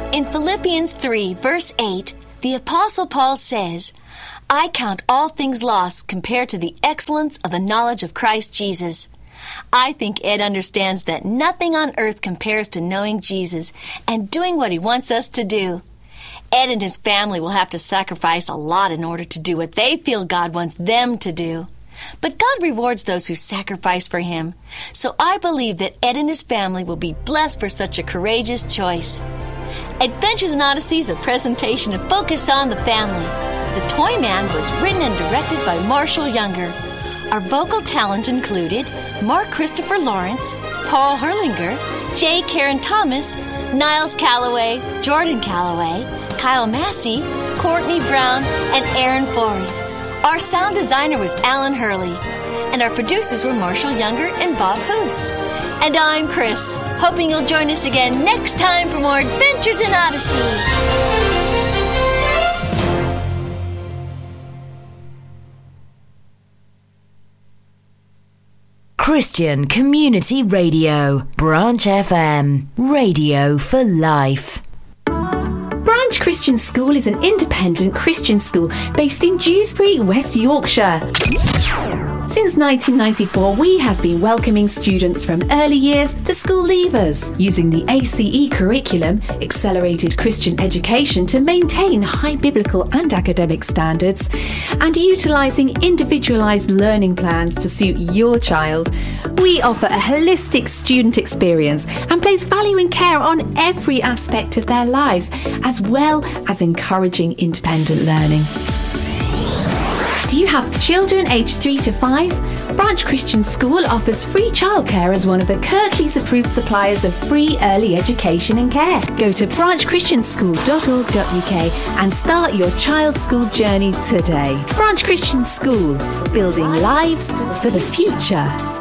In Philippians 3, verse 8, the Apostle Paul says, "I count all things lost compared to the excellence of the knowledge of Christ Jesus." I think Ed understands that nothing on earth compares to knowing Jesus and doing what he wants us to do. Ed and his family will have to sacrifice a lot in order to do what they feel God wants them to do. But God rewards those who sacrifice for him. So I believe that Ed and his family will be blessed for such a courageous choice. Adventures in Odyssey is a presentation of Focus on the Family. The Toy Man was written and directed by Marshall Younger. Our vocal talent included Mark Christopher Lawrence, Paul Herlinger, J. Karen Thomas, Niles Calloway, Jordan Calloway, Kyle Massey, Courtney Brown, and Aaron Forrest. Our sound designer was Alan Hurley, and our producers were Marshall Younger and Bob Hoos. And I'm Chris, hoping you'll join us again next time for more Adventures in Odyssey. Christian Community Radio, Branch FM, radio for life. Branch Christian School is an independent Christian school based in Dewsbury, West Yorkshire. Since 1994, we have been welcoming students from early years to school leavers, using the ACE curriculum, Accelerated Christian Education, to maintain high biblical and academic standards, and utilising individualised learning plans to suit your child. We offer a holistic student experience and place value and care on every aspect of their lives, as well as encouraging independent learning. Do you have children aged 3 to 5? Branch Christian School offers free childcare as one of the Kirklees approved suppliers of free early education and care. Go to branchchristianschool.org.uk and start your child's school journey today. Branch Christian School, building lives for the future.